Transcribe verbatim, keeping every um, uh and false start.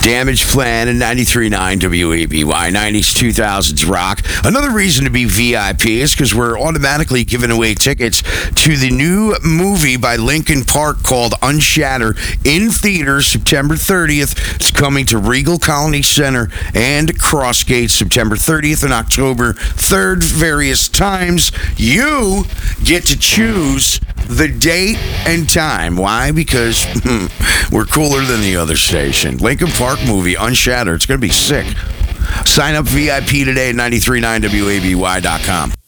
Damage Plan and ninety-three point nine W A B Y, nineties, two thousands rock. Another reason to be V I P is because we're automatically giving away tickets to the new movie by Linkin Park called Unshattered in theaters September thirtieth. It's coming to Regal Colony Center and Crossgates September thirtieth and October third, various times. You get to choose the date and time. Why? Because we're cooler than the other station. Linkin Park movie, Unshattered. It's going to be sick. Sign up V I P today at ninety-three point nine W A B Y dot com.